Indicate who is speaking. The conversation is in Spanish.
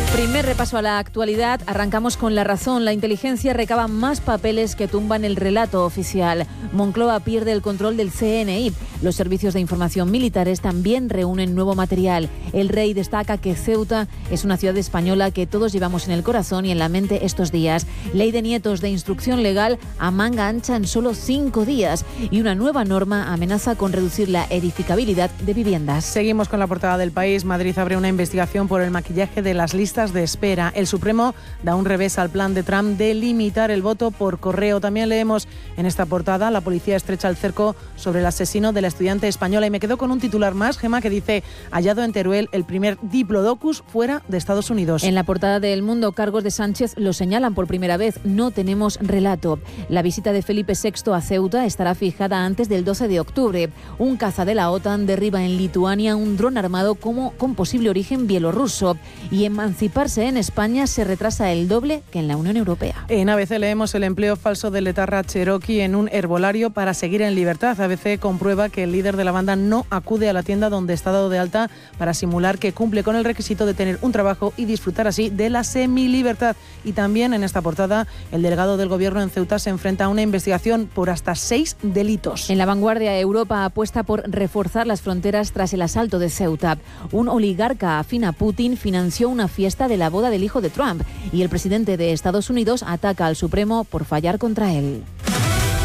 Speaker 1: Primer repaso a la actualidad. Arrancamos con La Razón. La inteligencia recaba más papeles que tumban el relato oficial. Moncloa pierde el control del CNI. Los servicios de información militares también reúnen nuevo material. El rey destaca que Ceuta es una ciudad española que todos llevamos en el corazón y en la mente estos días. Ley de nietos de instrucción legal a manga ancha en solo 5 días. Y una nueva norma amenaza con reducir la edificabilidad de viviendas.
Speaker 2: Seguimos con la portada del País. Madrid abre una investigación por el maquillaje de las listas de espera. El Supremo da un revés al plan de Trump de limitar el voto por correo. También leemos en esta portada: la policía estrecha el cerco sobre el asesino de la estudiante española. Y me quedo con un titular más, Gemma, que dice: hallado en Teruel el primer diplodocus fuera de Estados Unidos.
Speaker 1: En la portada de El Mundo, cargos de Sánchez lo señalan por primera vez. No tenemos relato. La visita de Felipe VI a Ceuta estará fijada antes del 12 de octubre. Un caza de la OTAN derriba en Lituania un dron armado con posible origen bielorruso. Y emanciparse en España se retrasa el doble que en la Unión Europea.
Speaker 2: En ABC leemos: el empleo falso del etarra Cherokee en un herbolario para seguir en libertad. ABC comprueba que el líder de la banda no acude a la tienda donde está dado de alta para simular que cumple con el requisito de tener un trabajo y disfrutar así de la semilibertad. Y también en esta portada, el delegado del gobierno en Ceuta se enfrenta a una investigación por hasta 6 delitos.
Speaker 1: En La Vanguardia, Europa apuesta por reforzar las fronteras tras el asalto de Ceuta. Un oligarca afín a Putin financió una fiesta de la boda del hijo de Trump y el presidente de Estados Unidos ataca al Supremo por fallar contra él.